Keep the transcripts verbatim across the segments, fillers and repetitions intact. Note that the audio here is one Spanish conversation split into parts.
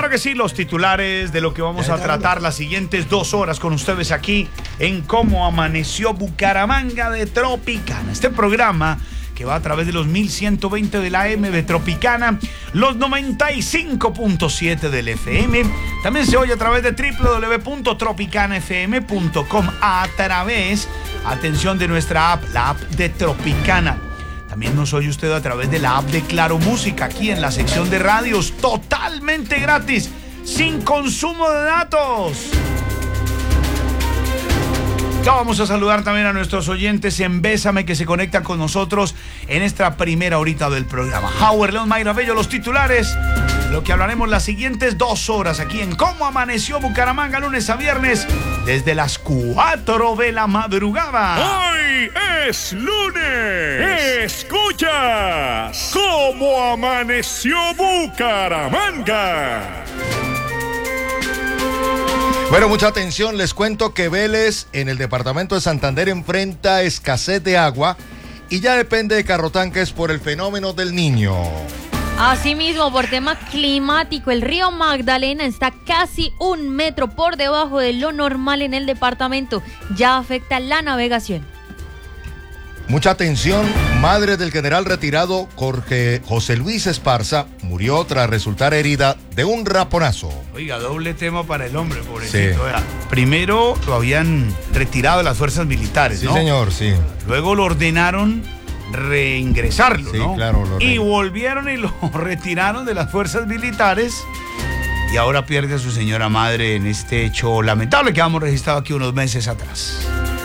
Claro que sí, los titulares de lo que vamos a tratar las siguientes dos horas con ustedes aquí en Cómo Amaneció Bucaramanga de Tropicana. Este programa que va a través de los mil ciento veinte de la A M de Tropicana, los noventa y cinco punto siete del F M. También se oye a través de doble u doble u doble u punto tropicana f m punto com, a través, atención, de nuestra app, la app de Tropicana. También nos oye usted a través de la app de Claro Música, aquí en la sección de radios, totalmente gratis, sin consumo de datos. Ya vamos a saludar también a nuestros oyentes en Bésame, que se conectan con nosotros en esta primera horita del programa. Howard León, Mayra Bello, los titulares, lo que hablaremos las siguientes dos horas aquí en Cómo Amaneció Bucaramanga, lunes a viernes, desde las cuatro de la madrugada. ¡Hoy es lunes! ¡Escuchas Cómo Amaneció Bucaramanga! Bueno, mucha atención, les cuento que Vélez en el departamento de Santander enfrenta escasez de agua y ya depende de Carrotanques por el fenómeno del Niño. Asimismo, por tema climático, el río Magdalena está casi un metro por debajo de lo normal en el departamento. Ya afecta la navegación. Mucha atención, madre del general retirado Jorge José Luis Esparza murió tras resultar herida de un raponazo. Oiga, doble tema para el hombre, pobrecito. Sí. Primero lo habían retirado de las fuerzas militares, ¿no? Sí, señor, sí. Luego lo ordenaron reingresarlo, sí, ¿no? Claro, lo y volvieron y lo retiraron de las fuerzas militares y ahora pierde a su señora madre en este hecho lamentable que hemos registrado aquí unos meses atrás.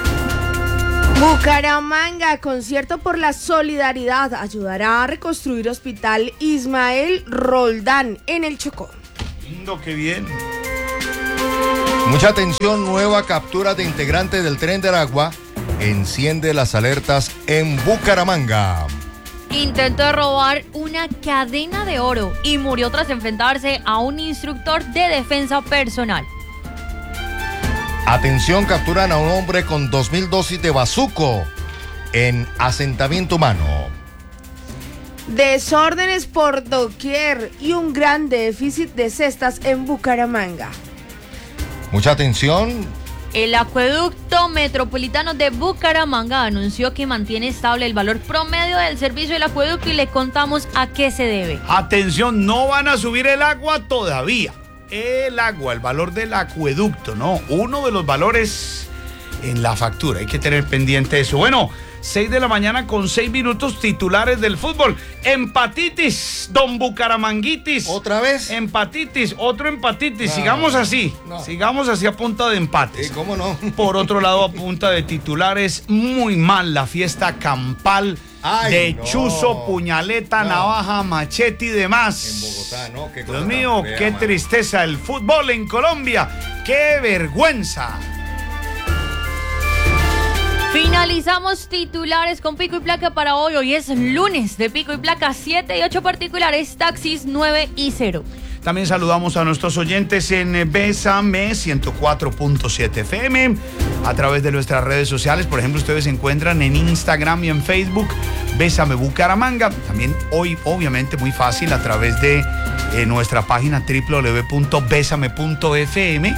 Bucaramanga, concierto por la solidaridad, ayudará a reconstruir Hospital Ismael Roldán en el Chocó. Lindo, qué bien. Mucha atención, nueva captura de integrante del Tren de Aragua enciende las alertas en Bucaramanga. Intentó robar una cadena de oro y murió tras enfrentarse a un instructor de defensa personal. Atención, capturan a un hombre con dos mil dosis de bazuco en asentamiento humano. Desórdenes por doquier y un gran déficit de cestas en Bucaramanga. Mucha atención. El Acueducto Metropolitano de Bucaramanga anunció que mantiene estable el valor promedio del servicio del acueducto y le contamos a qué se debe. Atención, no van a subir el agua todavía. El agua, el valor del acueducto, ¿no? Uno de los valores en la factura, hay que tener pendiente eso. Bueno, seis de la mañana con seis minutos, titulares del fútbol. Empatitis, don Bucaramanguitis. ¿Otra vez? Empatitis, otro empatitis. No, sigamos así, no. sigamos así a punta de empates. Sí, ¿cómo no? Por otro lado, a punta de titulares, muy mal la fiesta campal. Ay, de no. Chuzo, puñaleta, no. navaja, machete y demás. En Bogotá, ¿no? Qué Dios mío, qué man. tristeza el fútbol en Colombia. ¡Qué vergüenza! Finalizamos titulares con pico y placa para hoy. Hoy es lunes de pico y placa, siete y ocho particulares, taxis nueve y cero. También saludamos a nuestros oyentes en Bésame ciento cuatro punto siete F M a través de nuestras redes sociales. Por ejemplo, ustedes se encuentran en Instagram y en Facebook Bésame Bucaramanga. También hoy, obviamente, muy fácil a través de eh, nuestra página doble u doble u doble u punto bésame punto f m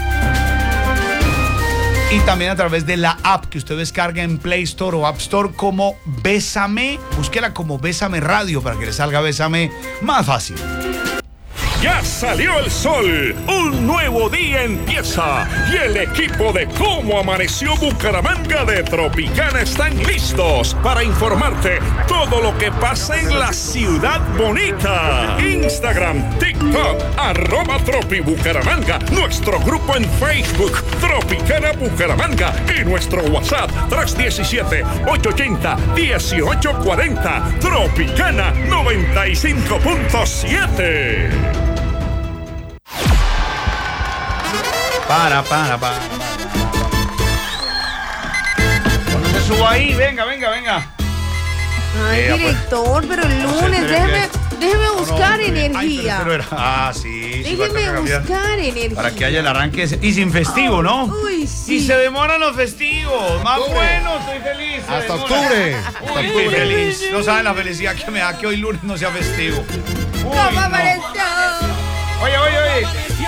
y también a través de la app que usted descarga en Play Store o App Store como Bésame. Búsquela como Bésame Radio para que le salga Bésame más fácil. Ya salió el sol, un nuevo día empieza y el equipo de Cómo Amaneció Bucaramanga de Tropicana están listos para informarte todo lo que pasa en la ciudad bonita. Instagram, TikTok, arroba Tropi Bucaramanga, nuestro grupo en Facebook, Tropicana Bucaramanga y nuestro WhatsApp tres uno siete, ocho ocho cero, uno ocho cuatro cero, Tropicana noventa y cinco punto siete. Para, para, para. Cuando se suba ahí, venga, venga, venga. Ay, eh, director, pero el lunes, no sé, déjeme, déjeme buscar no, no, energía. Ay, pero era, ah, sí. Déjeme sí buscar energía. Para que haya el arranque y sin festivo, ¿no? Uy, sí. Y se demoran los festivos. Más bueno, estoy feliz. Hasta octubre. Uy, estoy feliz. No saben la felicidad que me da que hoy lunes no sea festivo. Uy, ¿Cómo no. apareció? Oye, oye, oye.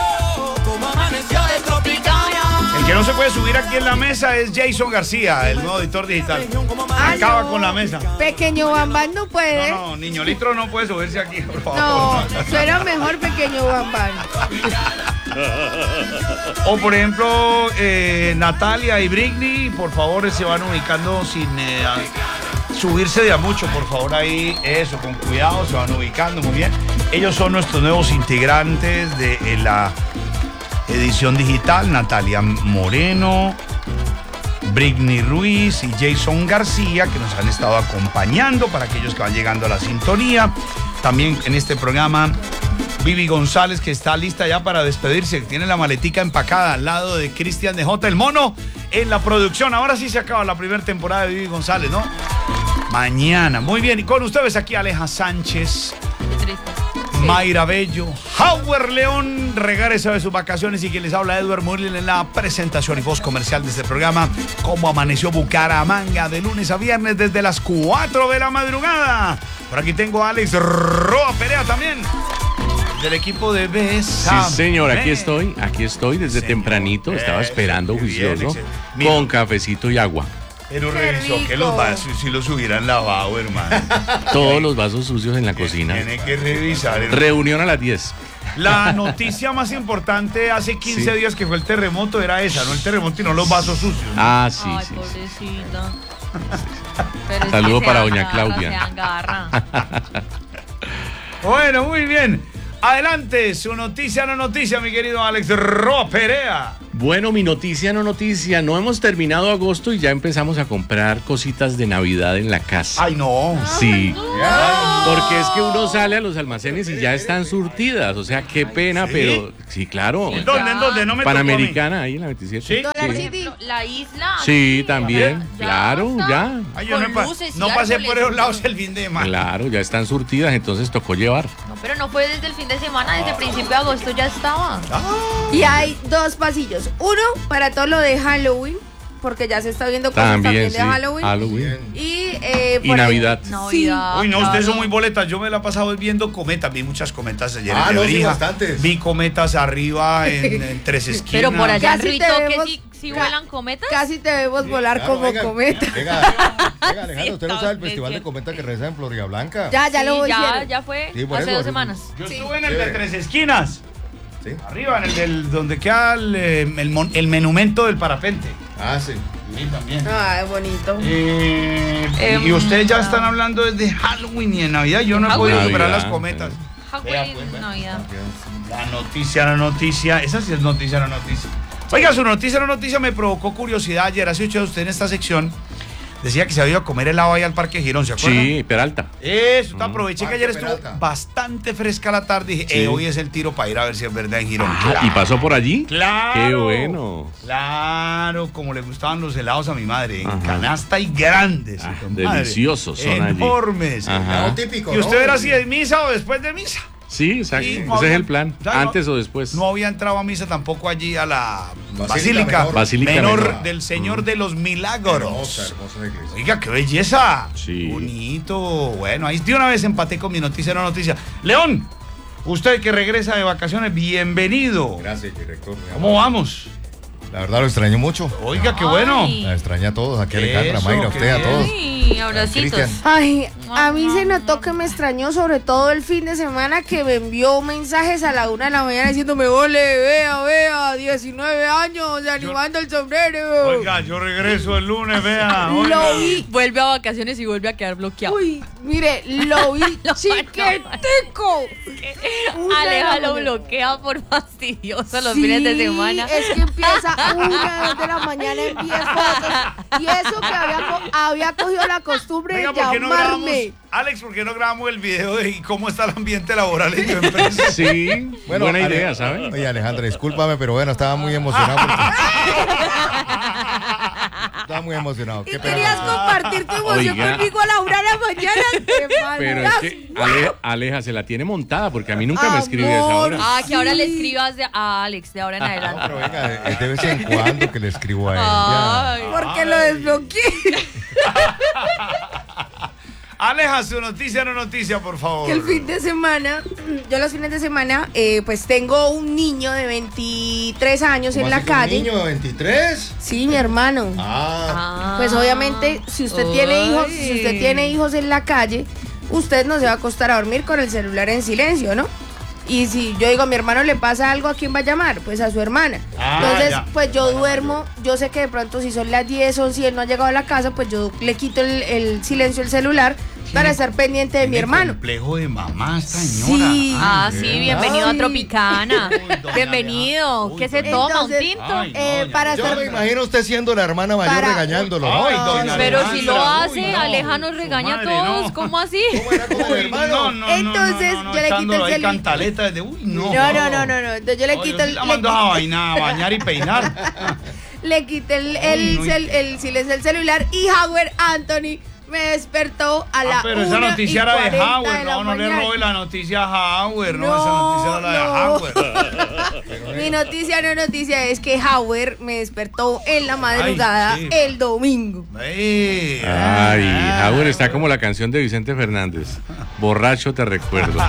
puede subir aquí en la mesa es Jason García, el nuevo editor digital. Ah, Acaba no. con la mesa. Pequeño Bambán no puede. No, no, niño Litro no puede subirse aquí, por favor. No, suena mejor Pequeño Bambán. O por ejemplo, eh, Natalia y Britney, por favor, se van ubicando sin eh, subirse de a mucho, por favor, ahí, eso, con cuidado, se van ubicando muy bien. Ellos son nuestros nuevos integrantes de eh, la edición digital, Natalia Moreno, Britney Ruiz y Jason García, que nos han estado acompañando para aquellos que van llegando a la sintonía. También en este programa, Vivi González, que está lista ya para despedirse, que tiene la maletica empacada al lado de Cristian de J, el mono, en la producción. Ahora sí se acaba la primera temporada de Vivi González, ¿no? Mañana. Muy bien, y con ustedes aquí Aleja Sánchez, Mayra Bello, Howard León, regresa de sus vacaciones, y quien les habla, Edward Murlin, en la presentación y voz comercial de este programa, Cómo Amaneció Bucaramanga, de lunes a viernes desde las cuatro de la madrugada. Por aquí tengo a Alex Roa Perea también, del equipo de Besa. Sí, señor, aquí estoy, aquí estoy desde Señor, tempranito, estaba eso, esperando qué bien, juicioso, Mira. con cafecito y agua. Pero Qué revisó rico. que los vasos si los hubieran lavado, hermano. Todos los vasos sucios en la cocina. Tiene que revisar. el- Reunión a las diez. La noticia más importante hace quince Sí. días que fue el terremoto era esa, no el terremoto y no los vasos sucios, ¿no? Ah, sí, Ay, sí. pobrecita. Pero es Saludo que para se doña agarra, Claudia. se agarra. Bueno, muy bien. Adelante, su noticia no noticia, mi querido Alex Roa Perea. Bueno, mi noticia no noticia, no hemos terminado agosto y ya empezamos a comprar cositas de Navidad en la casa. Ay, no. Sí, porque es que uno sale a los almacenes y ya están surtidas, o sea, qué pena, ¿sí? pero sí, claro. ¿En dónde? ¿En dónde? No me tocó a mí. Panamericana, ahí en la veintisiete. ¿Sí? Dólar Sí. City. La isla. Sí, también, Ya claro, está. ya. Ay, yo no, Con pa- luces y no pasé árboles. por esos lados el fin de semana. Claro, ya están surtidas, entonces tocó llevar. No, pero no fue desde el fin de semana, desde principio de agosto ya estaba. Y hay dos pasillos. Uno para todo lo de Halloween, porque ya se está viendo cosas también, También, de sí. Halloween. Halloween. Y, eh, Y por el- Navidad. Navidad. Uy, no, claro. ustedes son muy boletas. Yo me la he pasado viendo cometas. Vi muchas cometas ayer Ah, en no, sí, Lebrija. bastantes. Vi cometas arriba en, en tres esquinas. Pero por allá en Casi te Ritoque vemos- sí, sí ca- vuelan cometas. Casi te vemos volar Claro, como venga, cometa. Venga, venga, Alejandro, usted no Sí, sabe el está festival de bien. cometa que realiza en Florida Blanca. Ya, ya Sí, lo ya, hicieron. ya fue Sí, por hace eso, dos sí. semanas. Yo Sí. estuve en el de Chévere. tres esquinas. ¿Sí? Arriba, en el del, donde queda el, eh, el, mon- el monumento del parapente. Ah, sí. Sí, también. Ay, bonito. Eh, Em, y ustedes ya ah. están hablando desde Halloween y de Navidad. Yo no he Halloween. podido superar Navidad, las cometas. Halloween, Vea, pues, vea. Navidad. La noticia, la noticia. Esa sí es noticia, la noticia. Oiga, su noticia, la noticia me provocó curiosidad ayer. Hace ocho de usted en esta sección decía que se había ido a comer helado ahí al Parque Girón, ¿se acuerdan? Sí, Peralta. Eso, te aproveché que Parque ayer estuvo Peralta. bastante fresca la tarde. Dije, Sí. eh, hoy es el tiro para ir a ver si es verdad en Girón. Ah, ¿y pasó por allí? Claro. Qué bueno. Claro, como le gustaban los helados a mi madre, en Ajá. canasta y grandes. Ah, hijo de madre. deliciosos son allí. Enormes. Ajá. Helado típico, ¿Y ¿no? usted era así de misa o después de misa? Sí, exacto. Sí, Ese no es había- el plan. ya no- Antes o después. No había entrado a misa tampoco allí a la Basílica Basílica, Menor. Basílica menor Menor. del Señor Mm. de los Milagros. Hermosa, hermosa iglesia. Oiga, qué belleza. Sí. Bonito. Bueno, ahí de una vez empaté con mi noticia, no noticia. León, usted que regresa de vacaciones, bienvenido. Gracias, director. mi ¿Cómo amor. vamos? La verdad lo extraño mucho. Oiga, qué bueno. Ay. La extraña a todos, aquí Alejandra, Eso, Mayra, a qué usted, a bien. todos. Sí, abracitos. Cristian. Ay, a mí se notó que me extrañó sobre todo el fin de semana, que me envió mensajes a la una de la mañana diciéndome, ole, vea, vea, diecinueve años, animando el sombrero. Oiga, yo regreso el lunes, vea. oiga. Lo vi. Vuelve a vacaciones y vuelve a quedar bloqueado. Uy, mire, lo vi chiquitico. Una de la Aleja lo mañana. bloquea por fastidioso los Sí, fines de semana. Es que empieza una, dos de la mañana, envíe fotos. Y eso que había, co- había cogido la costumbre Venga, de ¿por qué no grabamos? llamarme. Alex, ¿por qué no grabamos el video de cómo está el ambiente laboral en tu empresa? Sí, buena Ale- idea, ¿sabes? Oye, Alejandra, discúlpame, pero bueno, estaba muy emocionado. porque- Estaba muy emocionado. Y Qué pena. querías compartir tu emoción Oiga. conmigo a la una de la mañana. ¡Qué Pero es que Ale- Aleja se la tiene montada porque a mí nunca me escribe a esa Amor. hora. Ah, que ahora Sí. le escribas de- a Alex de ahora en No, adelante. pero venga, es de vez en cuando que le escribo a ella. Ay. Porque lo desbloqueé. Aleja, su noticia no noticia, por favor. Que el fin de semana, yo los fines de semana, eh, pues tengo un niño de veintitrés años en la calle. ¿Un niño de veintitrés? Sí, mi hermano. Ah. Pues obviamente, si usted tiene hijos, si usted tiene hijos en la calle, usted no se va a acostar a dormir con el celular en silencio, ¿no? Y si yo digo, a mi hermano le pasa algo, ¿a quién va a llamar? Pues a su hermana. Ah, Entonces, ya. pues yo duermo, yo sé que de pronto si son las diez, once y él no ha llegado a la casa, pues yo le quito el, el silencio del celular para estar pendiente de mi Tiene hermano. complejo de mamá, esta señora. Sí. Ah, Ay, sí, ¿verdad? bienvenido Ay. a Tropicana. Uy, doña Bienvenido. Alejandra. ¿Qué Uy, se doña toma? ¿Un Entonces, tinto? Ay, no, Eh, doña para Yo estar- me imagino usted siendo la hermana mayor Para- regañándolo. Ay, ¿no? doña Pero Alejandra, si lo uy, hace, no. Aleja nos Su regaña a madre, todos. no. ¿Cómo así? ¿Cómo era con el Uy, hermano? no, no, Entonces, no, no, no, yo le quito el echándolo ahí celu- cantaleta desde, uy, no. No, no, no, no, no. Entonces yo le No, quito yo el. sí la le mando a quito- vaina, a bañar y peinar. Le quité el, el, Ay, no. cel- el silencio del celular y Howard Anthony me despertó a la Ah, pero esa una noticia y era de cuarenta Howard, la no, no le mañana. robe la noticia a Howard, no, No, esa noticia era la de no. Howard. Mi noticia no noticia es que Howard me despertó en la madrugada Ay, sí. el domingo. Ey, Ay, ah, Howard está como la canción de Vicente Fernández. Borracho te recuerdo.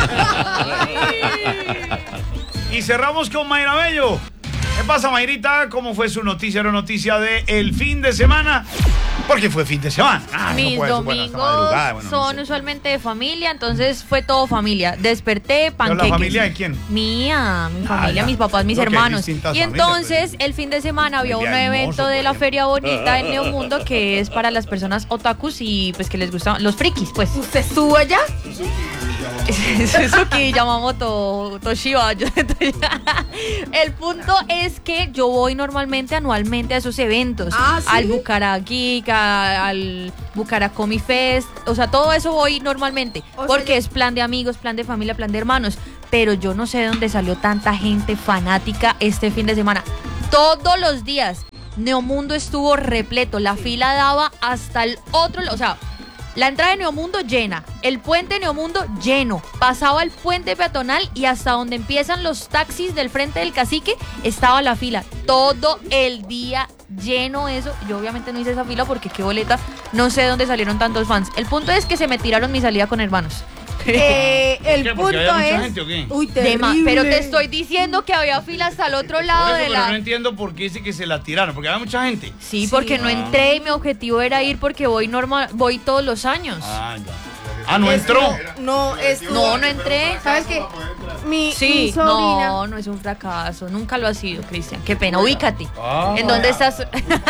Y cerramos con Mayra Bello. ¿Qué pasa, Mayrita? ¿Cómo fue su noticia o noticia de el fin de semana? Porque fue fin de semana. Ah, no Mis puede ser buena hasta domingos madrugada, bueno, no son sé. usualmente de familia, entonces fue todo familia. Desperté, ¿Pero panqueques. la familia de quién? Mía, mi Ah, familia, ya. mis papás, mis No, que hay hermanos. distintas Y familias, entonces pues. el fin de semana había un Familia evento hermoso, de por la ejemplo. Feria Bonita en Neomundo que es para las personas otakus y pues que les gustan los frikis, pues. ¿Usted estuvo allá? Suzuki Yamamoto Toshiba. yo- El punto es que yo voy normalmente anualmente a esos eventos. Ah, ¿sí? Al Bucara Geek, a- al Bucara Comic Fest. O sea, todo eso voy normalmente. O sea, porque ya- es plan de amigos, plan de familia, plan de hermanos. Pero yo no sé de dónde salió tanta gente fanática este fin de semana. Todos los días. Neomundo estuvo repleto. La fila daba hasta el otro. O sea, la entrada de Neomundo llena, el puente de Neomundo lleno, pasaba el puente peatonal y hasta donde empiezan los taxis del frente del cacique estaba la fila, todo el día lleno eso. Yo obviamente no hice esa fila porque qué boleta, no sé de dónde salieron tantos fans. El punto es que se me tiraron mi salida con hermanos. Eh, el qué? punto ¿Porque había mucha es. gente o qué? Uy, De ma- terrible. pero te estoy diciendo que había fila hasta el otro Por lado eso, de pero la... no entiendo por qué dice que se la tiraron, porque había mucha gente. Sí, porque no entré y mi objetivo era ir porque voy normal, voy todos los años. Ah, ya. Ah, no entró. No, estuvo. No, no entré. ¿Sabes qué? Mi, mi Sí, sobrina. no, no es un fracaso, nunca lo ha sido, Cristian. Qué pena, ubícate. Ah. ¿En dónde estás?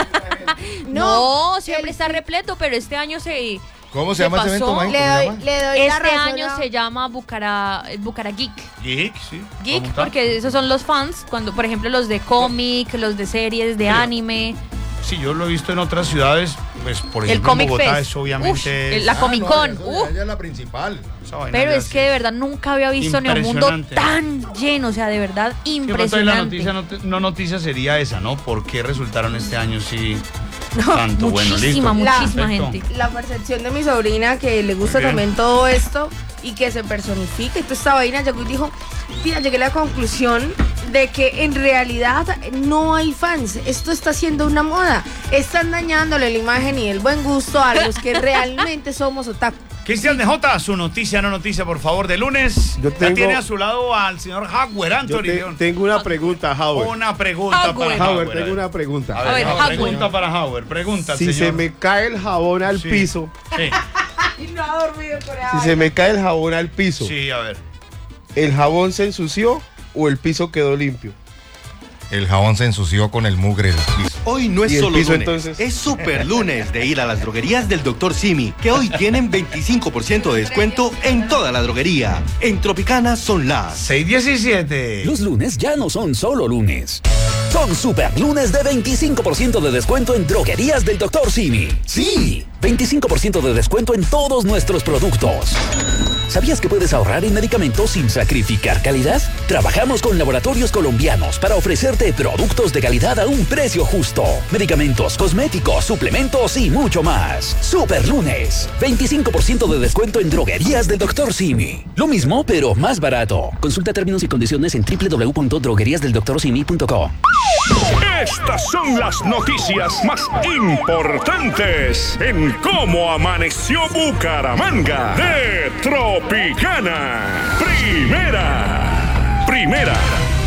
No, no, siempre está repleto, pero este año se... ¿Cómo se, Se llama ese evento, pasó. Mike? Le ¿Cómo se doy, llama? le doy la Este razón año a- se llama Bucara, Bucara Geek. Geek, sí. Geek, ¿Cómo está? porque esos son los fans, cuando, por ejemplo, los de cómic, los de series, de Pero- anime, Sí, yo lo he visto en otras ciudades, pues por el ejemplo en Comic Bogotá Fest. es obviamente... Uf, la Ah, Comic no, Con. eso- uf. Ella es la principal. esa vaina Pero ya es sí. que de verdad nunca había visto Neomundo Impresionante. tan lleno, o sea, de verdad Sí, de pronto ahí la impresionante. noticia no, te- no noticia sería esa, ¿no? ¿Por qué resultaron este año sí No, tanto? Bueno, muchísima, listo. muchísima Perfecto. gente. La percepción de mi sobrina que le gusta Muy bien. también todo esto y que se personifica y toda esta vaina, llegó y dijo, mira, llegué a la conclusión de que en realidad no hay fans, esto está siendo una moda, están dañándole la imagen y el buen gusto a los que realmente somos otaku. Cristian de Jota, su noticia, no noticia, por favor, de lunes. Yo Ya tengo- tiene a su lado al señor Howard Yo Anthony. te- León. tengo una pregunta, Howard. Una pregunta Howard. para Howard. Howard, tengo una pregunta. A ver, A ver, Howard, Howard. pregunta para Howard. Pregunta, Si señor. se me cae el jabón al Sí. piso, Sí, Y no ha dormido con si se me cae el jabón al piso, sí, a ver. ¿el jabón se ensució o el piso quedó limpio? El jabón se ensució con el mugre del piso. Hoy no es ¿Y el solo piso, lunes, entonces? es super lunes de ir a las droguerías del doctor Simi, que hoy tienen veinticinco por ciento de descuento en toda la droguería. En Tropicana son las... seis diecisiete. Los lunes ya no son solo lunes. Son super lunes de veinticinco por ciento de descuento en droguerías del doctor Simi. Sí, veinticinco por ciento de descuento en todos nuestros productos. ¿Sabías que puedes ahorrar en medicamentos sin sacrificar calidad? Trabajamos con laboratorios colombianos para ofrecerte productos de calidad a un precio justo. Medicamentos, cosméticos, suplementos y mucho más. Super Lunes. veinticinco por ciento de descuento en droguerías del doctor Simi. Lo mismo, pero más barato. Consulta términos y condiciones en doble u doble u doble u punto droguerías del doctor simi punto com. Estas son las noticias más importantes en Cómo Amaneció Bucaramanga de Tropicana. Primera. Primera.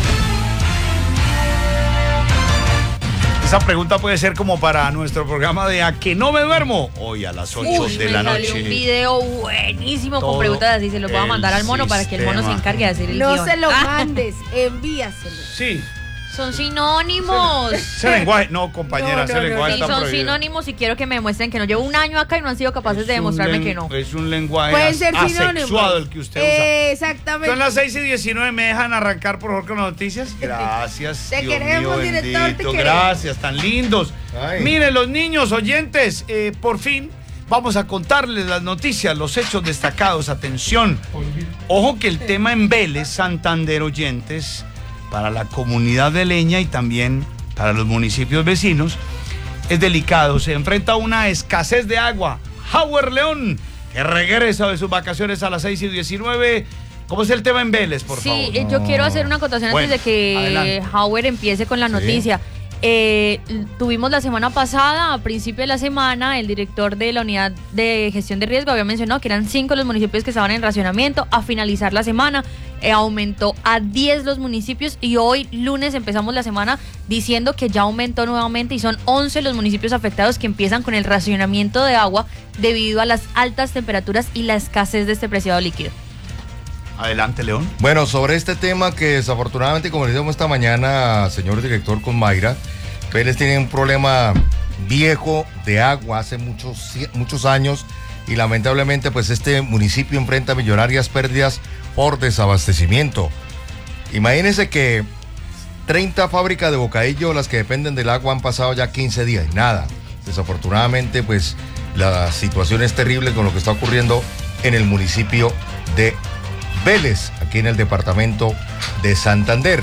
Esa pregunta puede ser como para nuestro programa de A que no me duermo, hoy a las ocho Uy, de la me salió noche. un video buenísimo Todo con preguntas así, se los voy a mandar al mono para que el mono se sistema. encargue de hacer el No guión. se lo Ah, mandes, envíaselo. Sí, Son sinónimos. ese lenguaje, no compañera, No, ese no, no, lenguaje Sí, está son prohibido. sinónimos y quiero que me demuestren que no. Llevo un año acá y no han sido capaces Es de un demostrarme len- que no. Es un lenguaje Pueden as- ser sinónimos. asexuado el que usted usa. Exactamente. Son las seis y diecinueve, ¿me dejan arrancar por favor con las noticias? Gracias. Te Dios queremos, mío, director, te bendito, queremos. gracias, tan lindos. Ay. Miren, los niños oyentes, eh, por fin vamos a contarles las noticias, los hechos destacados. Atención, ojo que el tema en Vélez, Santander, oyentes, para la comunidad de Leña y también para los municipios vecinos, es delicado. Se enfrenta a una escasez de agua. Howard León, que regresa de sus vacaciones a las seis y diecinueve. ¿Cómo es el tema en Vélez, por Sí, favor? eh, yo quiero hacer una acotación Bueno, antes de que adelante. Howard empiece con la noticia. Eh, tuvimos la semana pasada, a principio de la semana, el director de la unidad de gestión de riesgo había mencionado que eran cinco los municipios que estaban en racionamiento. A finalizar la semana eh, aumentó a diez los municipios y hoy lunes empezamos la semana diciendo que ya aumentó nuevamente y son once los municipios afectados que empiezan con el racionamiento de agua debido a las altas temperaturas y la escasez de este preciado líquido. Adelante, León. Bueno, sobre este tema que desafortunadamente, como le dijimos esta mañana, señor director, con Mayra, Vélez tiene un problema viejo de agua hace muchos, muchos años y lamentablemente pues este municipio enfrenta millonarias pérdidas por desabastecimiento. Imagínense que treinta fábricas de bocadillo, las que dependen del agua, han pasado ya quince días y nada. Desafortunadamente pues la situación es terrible con lo que está ocurriendo en el municipio de Vélez, aquí en el departamento de Santander.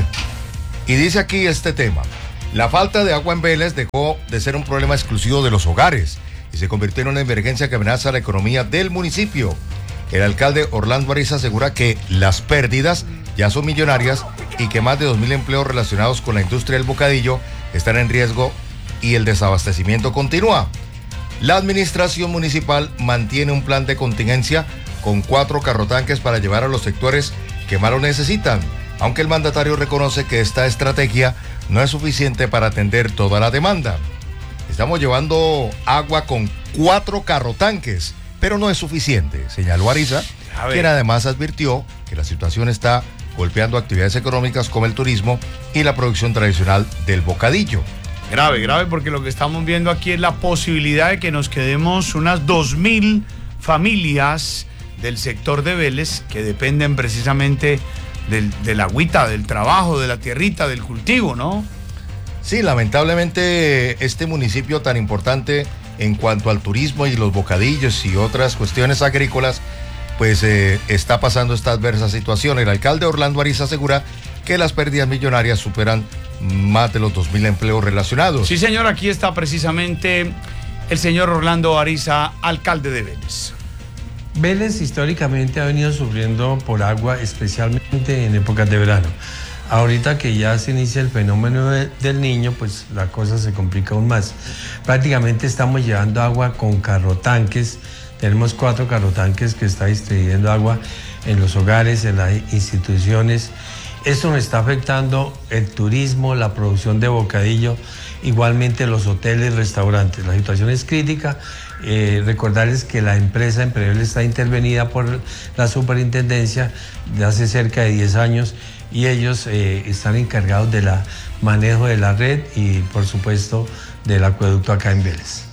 Y dice aquí este tema: la falta de agua en Vélez dejó de ser un problema exclusivo de los hogares y se convirtió en una emergencia que amenaza la economía del municipio. El alcalde Orlando Ariza asegura que las pérdidas ya son millonarias y que más de dos mil empleos relacionados con la industria del bocadillo están en riesgo y el desabastecimiento continúa. La administración municipal mantiene un plan de contingencia con cuatro carrotanques para llevar a los sectores que más lo necesitan, aunque el mandatario reconoce que esta estrategia no es suficiente para atender toda la demanda. Estamos llevando agua con cuatro carrotanques, pero no es suficiente, señaló Ariza, quien además advirtió que la situación está golpeando actividades económicas como el turismo y la producción tradicional del bocadillo. Grave, grave, porque lo que estamos viendo aquí es la posibilidad de que nos quedemos unas dos mil familias del sector de Vélez que dependen precisamente del, del agüita, del trabajo, de la tierrita, del cultivo, ¿no? Sí, lamentablemente este municipio tan importante en cuanto al turismo y los bocadillos y otras cuestiones agrícolas, pues eh, está pasando esta adversa situación. El alcalde Orlando Ariza asegura que las pérdidas millonarias superan más de los dos mil empleos relacionados. Sí, señor, aquí está precisamente el señor Orlando Ariza, alcalde de Vélez. Vélez históricamente ha venido sufriendo por agua, especialmente en épocas de verano. Ahorita que ya se inicia el fenómeno de, del niño, pues la cosa se complica aún más. Prácticamente estamos llevando agua con carrotanques. Tenemos cuatro carrotanques que está distribuyendo agua en los hogares, en las instituciones. Esto nos está afectando el turismo, la producción de bocadillo, igualmente los hoteles, restaurantes. La situación es crítica. Eh, recordarles que la empresa Emprevel está intervenida por la superintendencia de hace cerca de diez años y ellos eh, están encargados del manejo de la red y por supuesto del acueducto acá en Vélez.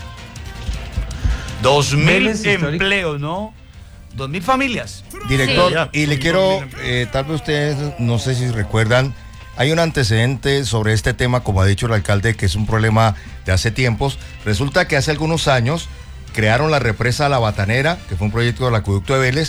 Dos mil Vélez empleos, ¿no? Dos mil familias. Director, Sí. y le quiero, eh, tal vez ustedes, no sé si recuerdan, hay un antecedente sobre este tema, como ha dicho el alcalde, que es un problema de hace tiempos. Resulta que hace algunos años crearon la represa La Batanera, que fue un proyecto del acueducto de Vélez,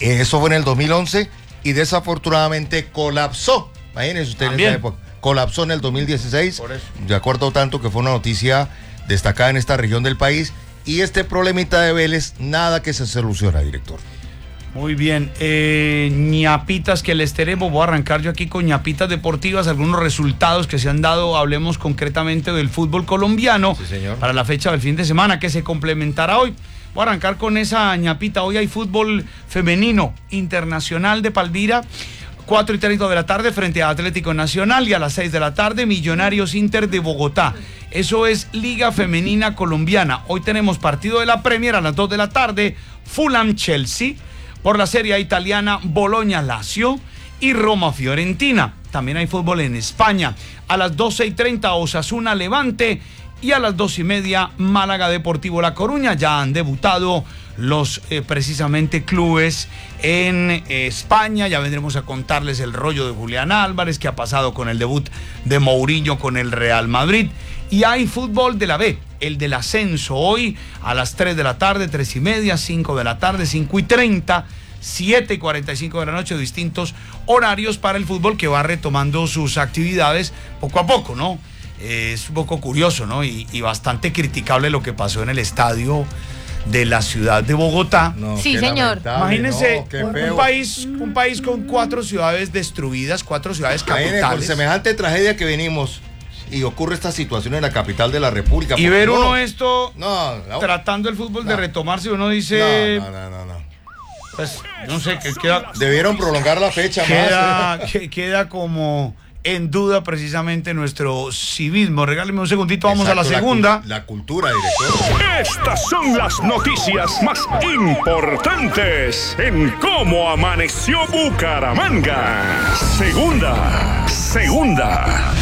Eso fue en el dos mil once y desafortunadamente colapsó. Imagínense ustedes en esa época. Colapsó en el dos mil dieciséis. Por eso. De acuerdo tanto que fue una noticia destacada en esta región del país. Y este problemita de Vélez, nada que se soluciona, director. Muy bien, eh, ñapitas que les tenemos, voy a arrancar yo aquí con ñapitas deportivas, algunos resultados que se han dado, hablemos concretamente del fútbol colombiano, sí, señor, para la fecha del fin de semana que se complementará hoy. Voy a arrancar con esa ñapita, hoy hay fútbol femenino internacional de Palmira, cuatro y treinta de la tarde frente a Atlético Nacional y a las seis de la tarde Millonarios Inter de Bogotá. Eso es Liga Femenina Colombiana. Hoy tenemos partido de la Premier a las dos de la tarde, Fulham Chelsea. Por la Serie A italiana, Bologna Lazio y Roma Fiorentina. También hay fútbol en España. A las doce y treinta, Osasuna Levante. Y a las dos y media, Málaga Deportivo La Coruña. Ya han debutado los eh, precisamente clubes en eh, España. Ya vendremos a contarles el rollo de Julián Álvarez, que ha pasado con el debut de Mourinho con el Real Madrid. Y hay fútbol de la B, el del ascenso, hoy a las tres de la tarde, tres y media, cinco de la tarde, cinco y treinta, siete y cuarenta y cinco de la noche, distintos horarios para el fútbol que va retomando sus actividades poco a poco, ¿no? Eh, es un poco curioso, ¿no? Y, y bastante criticable lo que pasó en el estadio de la ciudad de Bogotá. No, sí, señor. Imagínense no, un, un país, un país con cuatro ciudades destruidas, cuatro ciudades capitales. Imagínense, con semejante tragedia que venimos. Y ocurre esta situación en la capital de la República. Y ver no, uno esto no, no, tratando el fútbol no, de retomarse, uno dice... No, no, no, no. Pues, no sé, que queda... Debieron prolongar la fecha queda, más. que, queda como en duda precisamente nuestro civismo. Regáleme un segundito, vamos Exacto, a la segunda. La, la cultura, director. Estas son las noticias más importantes en Cómo Amaneció Bucaramanga. Segunda, segunda.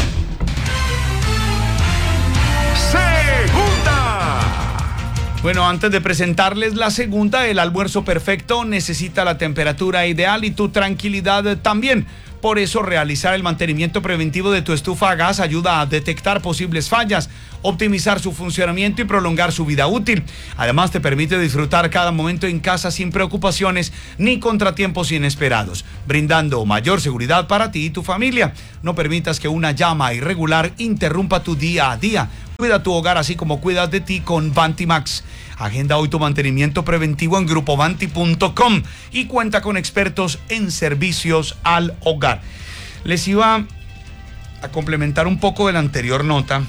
Segunda. Bueno, antes de presentarles la segunda, el almuerzo perfecto necesita la temperatura ideal y tu tranquilidad también. Por eso, realizar el mantenimiento preventivo de tu estufa a gas ayuda a detectar posibles fallas, optimizar su funcionamiento y prolongar su vida útil. Además, te permite disfrutar cada momento en casa sin preocupaciones ni contratiempos inesperados, brindando mayor seguridad para ti y tu familia. No permitas que una llama irregular interrumpa tu día a día. Cuida tu hogar así como cuidas de ti con Vantimax. Agenda hoy tu mantenimiento preventivo en grupo vanti punto com y cuenta con expertos en servicios al hogar. Les iba a complementar un poco de la anterior nota.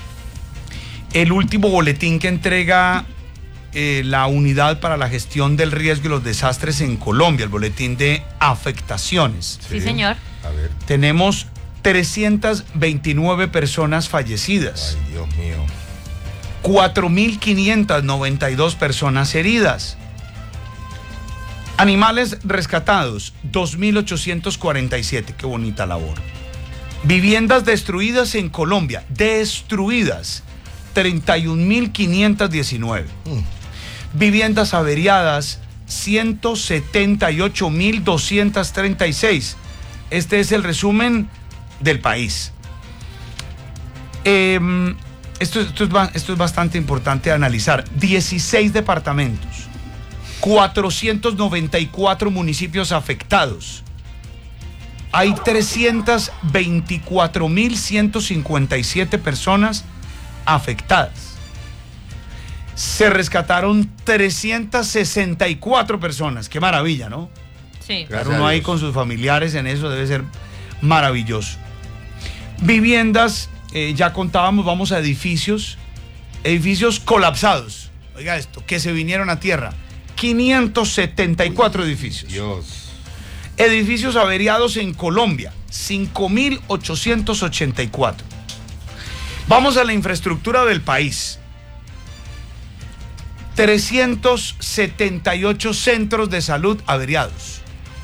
El último boletín que entrega eh, la Unidad para la Gestión del Riesgo y los Desastres en Colombia, el boletín de afectaciones. Sí, sí señor. A ver. Tenemos trescientas veintinueve personas fallecidas. Ay, Dios mío. cuatro mil quinientas noventa y dos personas heridas. Animales rescatados, dos mil ochocientos cuarenta y siete. Qué bonita labor. Viviendas destruidas en Colombia, destruidas, treinta y un mil quinientas diecinueve. Mm. Viviendas averiadas, ciento setenta y ocho mil doscientos treinta y seis. Este es el resumen del país. Eh, esto, esto, es, esto es bastante importante analizar. dieciséis departamentos, cuatrocientos noventa y cuatro municipios afectados. Hay trescientas veinticuatro mil ciento cincuenta y siete personas afectadas. Se rescataron trescientas sesenta y cuatro personas. Qué maravilla, ¿no? Sí. Claro, uno ahí con sus familiares en eso debe ser maravilloso. Viviendas, eh, ya contábamos, vamos a edificios, edificios colapsados. Oiga esto, que se vinieron a tierra. quinientos setenta y cuatro Uy, edificios. Dios. Edificios averiados en Colombia, cinco mil ochocientos ochenta y cuatro. Vamos a la infraestructura del país. trescientos setenta y ocho centros de salud averiados.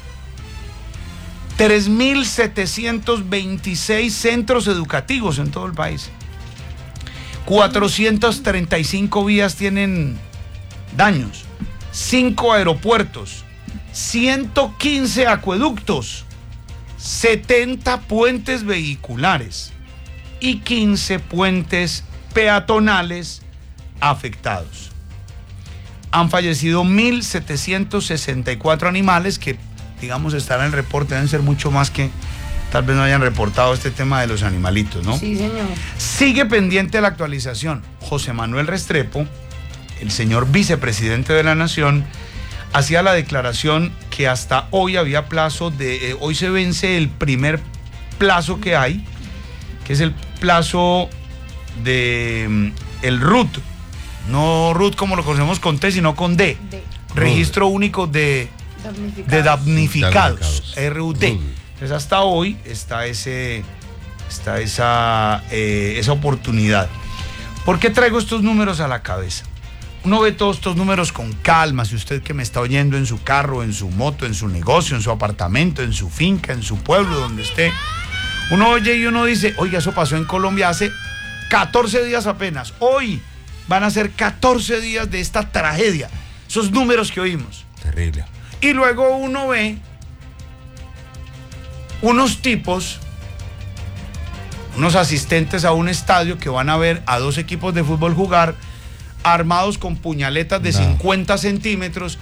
tres mil setecientos veintiséis centros educativos en todo el país. cuatrocientas treinta y cinco vías tienen daños. cinco aeropuertos. ciento quince acueductos. setenta puentes vehiculares. Y quince puentes peatonales afectados. han fallecido mil setecientos sesenta y cuatro animales que, digamos, están en el reporte, deben ser mucho más que tal vez no hayan reportado este tema de los animalitos, ¿no? Sí, señor. Sigue pendiente la actualización. José Manuel Restrepo, el señor vicepresidente de la Nación, hacía la declaración que hasta hoy había plazo de, eh, hoy se vence el primer plazo que hay, que es el plazo de mm, el R U T, no R U T como lo conocemos con T, sino con D, D. Registro Único de Damnificados. de damnificados, Damnificados. R U D. Entonces hasta hoy está ese, está esa, eh, esa oportunidad. ¿Por qué traigo estos números a la cabeza? Uno ve todos estos números con calma, si usted que me está oyendo en su carro, en su moto, en su negocio, en su apartamento, en su finca, en su pueblo, donde esté. Uno oye y uno dice, oiga, eso pasó en Colombia hace catorce días apenas. Hoy van a ser catorce días de esta tragedia. Esos números que oímos. Terrible. Y luego uno ve unos tipos, unos asistentes a un estadio que van a ver a dos equipos de fútbol jugar, armados con puñaletas de No. cincuenta centímetros,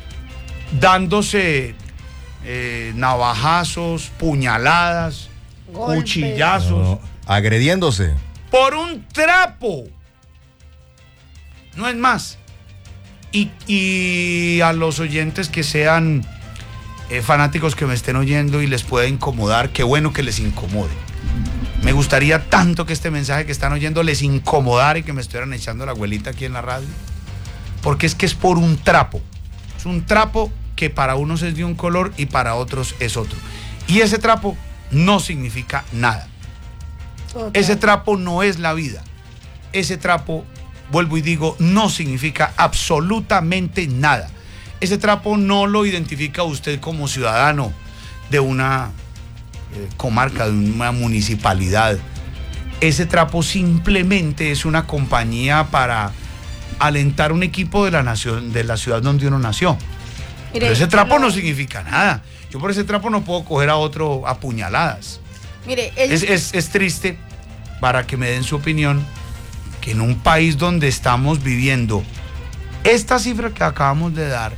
dándose eh, navajazos, puñaladas, Golpes. cuchillazos, No, agrediéndose. por un trapo. No es más. Y, y a los oyentes que sean eh, fanáticos que me estén oyendo y les pueda incomodar, qué bueno que les incomode. Me gustaría tanto que este mensaje que están oyendo les incomodara y que me estuvieran echando la abuelita aquí en la radio. Porque es que es por un trapo. Es un trapo que para unos es de un color y para otros es otro. Y ese trapo no significa nada. Total. Ese trapo no es la vida. Ese trapo, vuelvo y digo, no significa absolutamente nada. Ese trapo no lo identifica usted como ciudadano de una eh, comarca, de una municipalidad. Ese trapo simplemente es una compañía para alentar un equipo de la nación, de la ciudad donde uno nació. Mire, Pero ese trapo lo- no significa nada. Yo por ese trapo no puedo coger a otro a puñaladas. Mire, ellos- Es, es, es triste, para que me den su opinión, que en un país donde estamos viviendo esta cifra que acabamos de dar,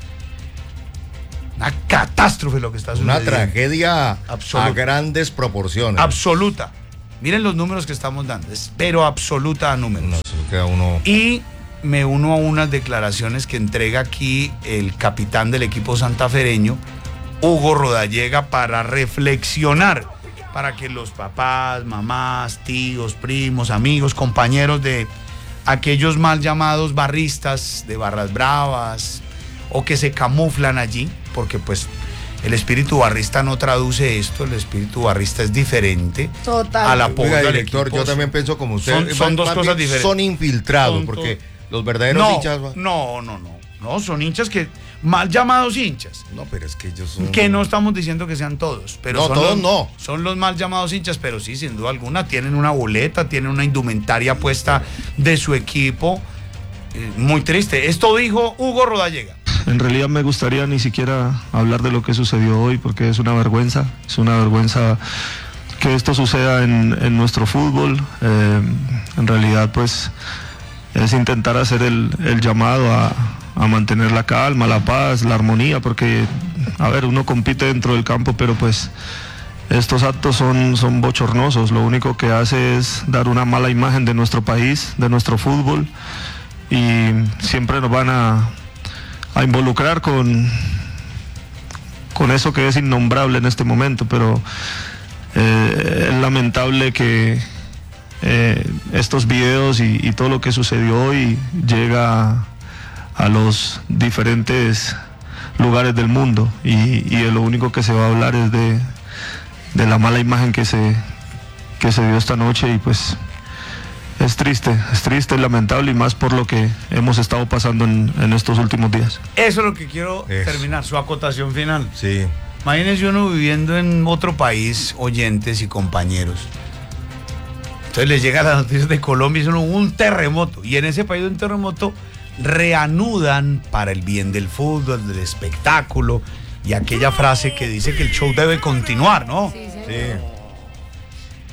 una catástrofe lo que está Una sucediendo. tragedia Absoluta. a grandes proporciones. Absoluta. Miren los números que estamos dando, es- pero absoluta a números. No, eso queda uno. Y me uno a unas declaraciones que entrega aquí el capitán del equipo santafereño, Hugo Rodallega, para reflexionar, para que los papás, mamás, tíos, primos, amigos, compañeros de aquellos mal llamados barristas de Barras Bravas o que se camuflan allí, porque pues el espíritu barrista no traduce esto, el espíritu barrista es diferente Total. al apoyo Oiga, al director, equipo. yo también pienso como usted. Son- son Más- dos más cosas bien diferentes. Son infiltrados, Son porque to- los verdaderos no, hinchas. no, no, no, no, son hinchas que, mal llamados hinchas, No, pero es que ellos son. que no estamos diciendo que sean todos, pero No, son todos los, no. son los mal llamados hinchas, pero sí, sin duda alguna, tienen una boleta, tienen una indumentaria puesta de su equipo. Eh, muy triste. Esto dijo Hugo Rodallega. En realidad me gustaría ni siquiera hablar de lo que sucedió hoy porque es una vergüenza, es una vergüenza que esto suceda en, en nuestro fútbol. Eh, en realidad pues es intentar hacer el, el llamado a, a mantener la calma, la paz, la armonía, porque a ver, uno compite dentro del campo, pero pues estos actos son, son bochornosos, lo único que hace es dar una mala imagen de nuestro país, de nuestro fútbol, y siempre nos van a a involucrar con, con eso que es innombrable en este momento, pero eh, es lamentable que eh, estos videos y, y todo lo que sucedió hoy llega a los diferentes lugares del mundo y, y de lo único que se va a hablar es de, de la mala imagen que se, que se dio esta noche y pues es triste, es triste, es lamentable y más por lo que hemos estado pasando en, en estos últimos días. Eso es lo que quiero Eso. terminar, su acotación final. Sí. Imagínense uno viviendo en otro país, oyentes y compañeros. Entonces les llega la noticia de Colombia y es un terremoto. Y en ese país de un terremoto reanudan para el bien del fútbol, del espectáculo y aquella frase que dice que el show debe continuar, ¿no? Sí, señor. Sí. Y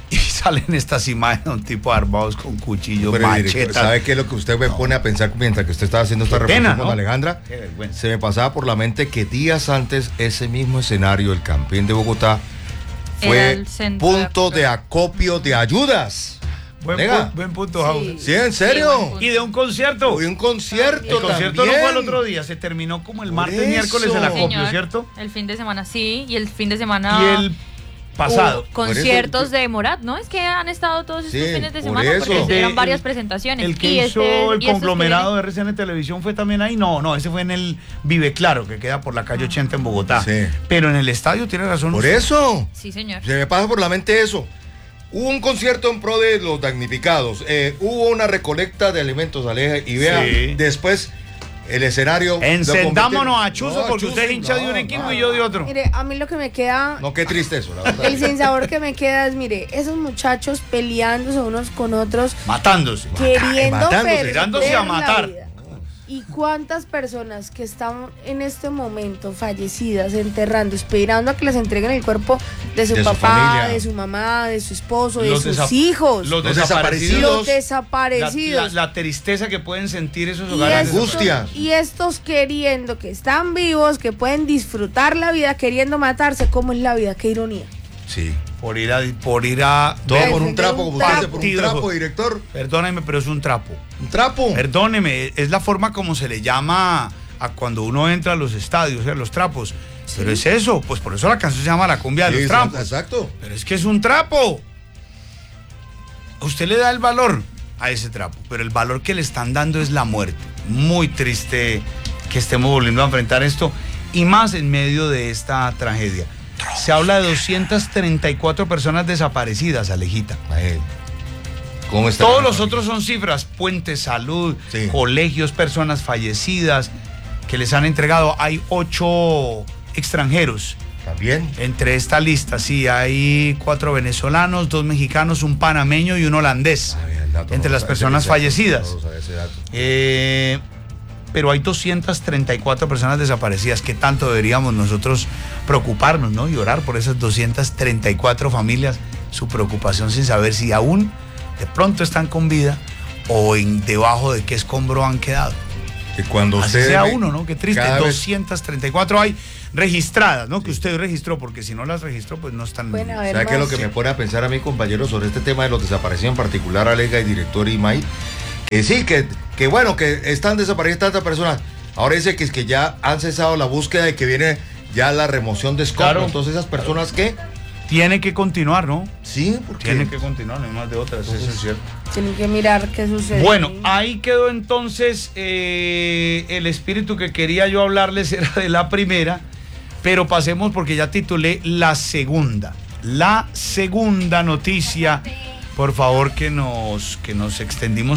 salen estas imágenes de un tipo armados con cuchillos, Pero, machetas. director, ¿sabe qué es lo que usted me pone a pensar mientras que usted estaba haciendo esta Qué reflexión pena, con ¿no? Alejandra? Qué vergüenza. Se me pasaba por la mente que días antes ese mismo escenario, el Campín de Bogotá, Era fue el centro de punto de acopio de ayudas. Buen, Nega. pu- buen punto, Jaume. Sí, ¿en serio? Y de un concierto. Y un concierto El concierto también. no fue el otro día, se terminó como el Por martes, eso. miércoles el Sí, acopio, señor. ¿cierto? El fin de semana, sí, y el fin de semana... Y el pasado. hubo conciertos de Morat, ¿no? Es que han estado todos estos Sí, fines de por semana eso. porque De- eran varias el- presentaciones. El que y hizo este- el y estos conglomerado que de R C N Televisión fue también ahí. No, no, ese fue en el Vive Claro, que queda por la calle ochenta en Bogotá. Sí. Pero en el estadio tiene razón. Por usted. eso. vienen. Sí, señor. Se me pasa por la mente eso. Hubo un concierto en pro de los damnificados. Eh, hubo una recolecta de alimentos, Aleja. Y vea, Sí. después el escenario. lo Encendámonos convirtieron- a chuzo No, porque usted es chuzo, hincha de no, un equipo no, y yo de no. otro. Mire, a mí lo que me queda, No, qué triste eso, la verdad. el sinsabor que me queda es, mire, esos muchachos peleándose unos con otros, Matándose. queriendo matándose, perder tirándose a la matar. vida. ¿Y cuántas personas que están en este momento fallecidas, enterrando, esperando a que les entreguen el cuerpo de su De su papá, familia. de su mamá, de su esposo, de Los sus desa- hijos? Los Los desaparecidos. Los La, desaparecidos. la- la tristeza que pueden sentir esos Y hogares. estos- angustia. Y estos queriendo que están vivos, que pueden disfrutar la vida, queriendo matarse. ¿Cómo es la vida? Qué ironía. Sí. Por ir a. Por ir a Todo Defender por un trapo, un como usted dice, por un partido. trapo, director. Perdóneme, pero es un trapo. Un trapo. Perdóneme, es la forma como se le llama a cuando uno entra a los estadios, a los trapos. Pero es eso, pues por eso la canción se llama La cumbia de Sí, los trapos. exacto. Pero es que es un trapo. Usted le da el valor a ese trapo, pero el valor que le están dando es la muerte. Muy triste que estemos volviendo a enfrentar esto y más en medio de esta tragedia. Se habla de doscientas treinta y cuatro personas desaparecidas, Alejita. Ay, ¿Cómo está? Todos los otros son cifras, puentes, salud, Sí. colegios, personas fallecidas que les han entregado. Hay ocho extranjeros También. entre esta lista, sí, hay cuatro venezolanos, dos mexicanos, un panameño y un holandés Ay, el dato entre no las sabe personas ese dato, fallecidas. no sabe ese dato. Eh, pero hay doscientas treinta y cuatro personas desaparecidas. ¿Qué tanto deberíamos nosotros preocuparnos, ¿no? Y orar por esas doscientas treinta y cuatro familias, su preocupación sin saber si aún de pronto están con vida o en debajo de qué escombro han quedado. Que cuando Así usted sea ve- uno, ¿no? Qué triste. cada vez- doscientas treinta y cuatro hay registradas, ¿no? Que usted registró, porque si no las registró, pues no están. Pueden haber ¿Sabe qué es lo más. que me pone a pensar a mí, compañero, sobre este tema de los desaparecidos, en particular Alega y director Imay? Que sí, que, que bueno, que están desaparecidas tantas personas. Ahora dice que es que ya han cesado la búsqueda y que viene ya la remoción de escombros. Claro. Entonces, esas personas que Tiene que continuar, ¿no? sí, porque Tiene que continuar, no hay más de otras, eso es cierto. Tienen que mirar qué sucede. Bueno, ahí quedó entonces eh, el espíritu que quería yo hablarles era de la primera, pero pasemos porque ya titulé la segunda. La segunda noticia, por favor que nos, que nos extendimos